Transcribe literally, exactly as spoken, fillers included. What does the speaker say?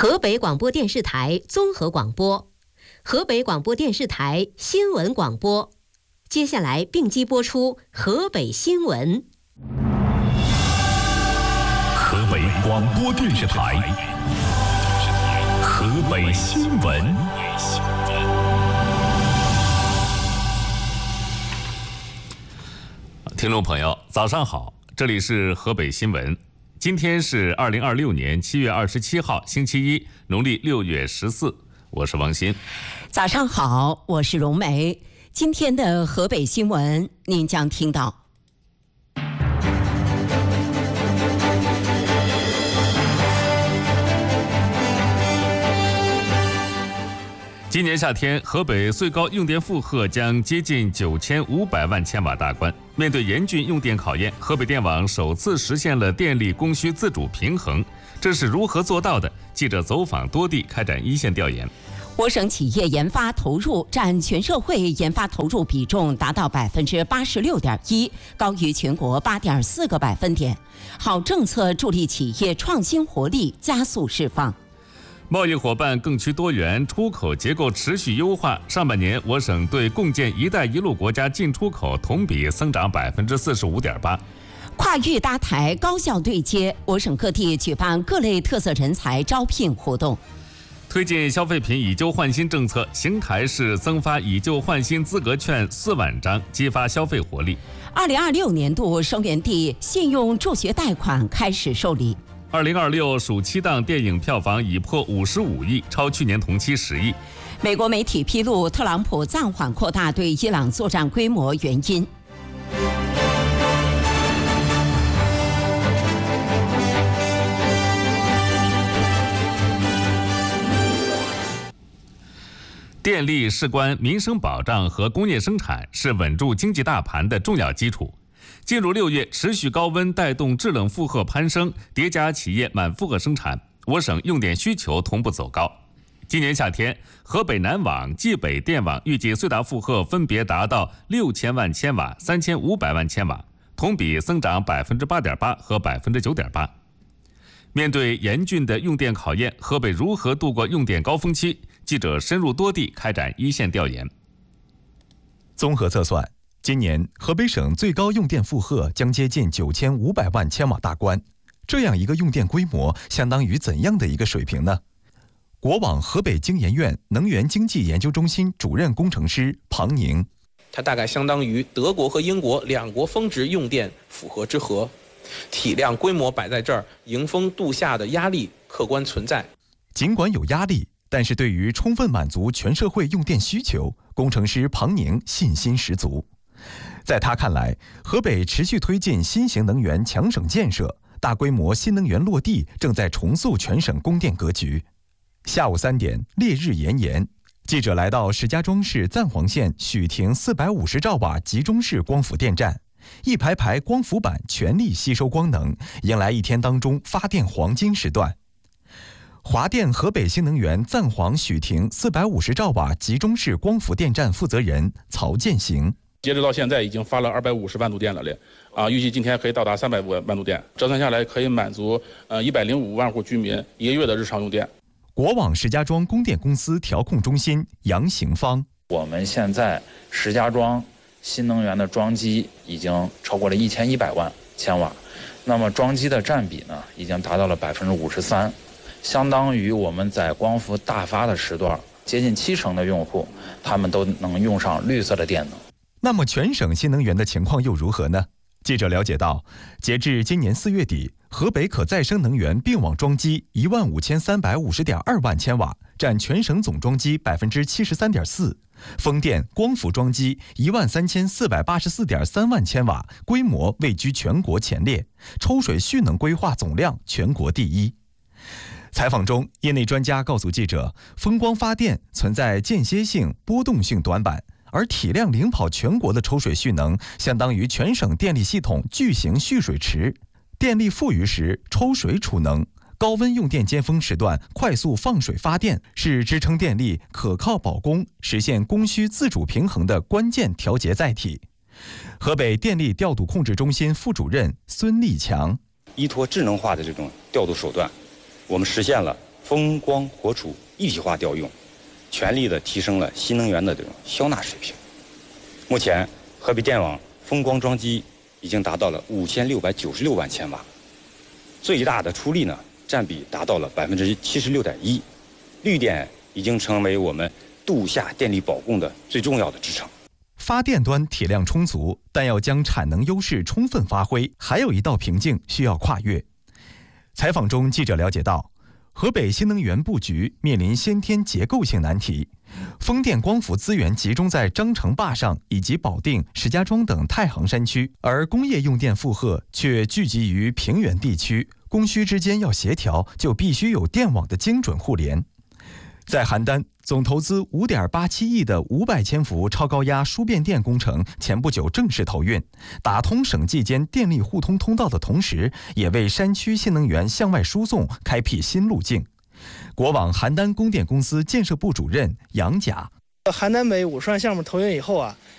河北广播电视台综合广播，河北广播电视台新闻广播。接下来并机播出河北新闻。 河北广播电视台河北新闻。听众朋友，早上好，这里是河北新闻。今天是二零二六年七月二十七号，星期一，农历六月十四。我是王鑫。 早上好，我是荣梅。今天的河北新闻，您将听到。 今年夏天，河北最高用电负荷将接近九千五百万千瓦大关。面对严峻用电考验，河北电网首次实现了电力供需自主平衡。这是如何做到的？记者走访多地，开展一线调研。 我省企业研发投入占全社会研发投入比重达到百分之八十六点一，高于全国八点四个百分点。好政策助力企业创新活力加速释放。 贸易伙伴更趋多元，出口结构持续优化。上半年，我省对共建“一带一路”国家进出口同比增长百分之四十五点八。 跨域搭台，高效对接，我省各地举办各类特色人才招聘活动。 推进消费品以旧换新政策，邢台市增发以旧换新资格券四万张，激发消费活力。 二零二六年度生源地信用助学贷款开始受理。 二零二六暑期档电影票房已破五十五亿，超去年同期十亿。 美国媒体披露特朗普暂缓扩大对伊朗作战规模原因。 电力事关民生保障和工业生产，是稳住经济大盘的重要基础。进入六月，持续高温带动制冷负荷攀升，叠加企业满负荷生产，我省用电需求同步走高。今年夏天，河北南网、冀北电网预计最大负荷分别达到六千万千瓦、三千五百万千瓦，同比增长百分之八点八和百分之九点八。面对严峻的用电考验，河北如何度过用电高峰期？记者深入多地开展一线调研。 综合测算，今年河北省最高用电负荷将接近九千五百万千瓦大关。这样一个用电规模，相当于怎样的一个水平呢？国网河北经研院能源经济研究中心主任工程师庞宁， 它大概相当于德国和英国两国峰值用电负荷之和。体量规模摆在这儿，迎峰度夏的压力客观存在。 尽管有压力，但是对于充分满足全社会用电需求，工程师庞宁信心十足。在他看来，河北持续推进新型能源强省建设，大规模新能源落地正在重塑全省供电格局。下午三点，烈日炎炎，记者来到石家庄市赞皇县许亭四百五十兆瓦集中式光伏电站，一排排光伏板全力吸收光能，迎来一天当中发电黄金时段。华电河北新能源赞皇许亭四百五十兆瓦集中式光伏电站负责人曹建行， 截止到现在已经发了二百五十万度电了嘞，啊，预计今天可以到达三百万度电，折算下来可以满足呃一百零五万户居民一个月的日常用电。 国网石家庄供电公司调控中心杨行芳， 我们现在石家庄新能源的装机已经超过了一千一百万千瓦，那么装机的占比呢，已经达到了百分之五十三，相当于我们在光伏大发的时段，接近七成的用户，他们都能用上绿色的电能。 那么全省新能源的情况又如何呢？记者了解到，截至今年四月底，河北可再生能源并网装机一万五千三百五十点二万千瓦，占全省总装机百分之七十三点四。风电、光伏装机一万三千四百八十四点三万千瓦，规模位居全国前列，抽水蓄能规划总量全国第一。采访中，业内专家告诉记者，风光发电存在间歇性、波动性短板，而体量领跑全国的抽水蓄能，相当于全省电力系统巨型蓄水池。电力富余时抽水储能，高温用电尖峰时段快速放水发电，是支撑电力可靠保供、实现供需自主平衡的关键调节载体。河北电力调度控制中心副主任孙立强， 依托智能化的这种调度手段，我们实现了风光火储一体化调用，全力的提升了新能源的这种消纳水平。目前，河北电网风光装机已经达到了五千六百九十六万千瓦，最大的出力呢占比达到了百分之七十六点一，绿电已经成为我们度夏电力保供的最重要的支撑。 发电端体量充足，但要将产能优势充分发挥，还有一道瓶颈需要跨越。采访中，记者了解到，河北新能源布局面临先天结构性难题，风电光伏资源集中在张城坝上以及保定、石家庄等太行山区，而工业用电负荷却聚集于平原地区，供需之间要协调，就必须有电网的精准互联。在邯郸，总投资五点八七亿的五百千伏超高压输变电工程前不久正式投运，打通省际间电力互通通道的同时，也为山区新能源向外输送开辟新路径。国网邯郸供电公司建设部主任杨甲。 邯郸北五十万项目投运以后啊，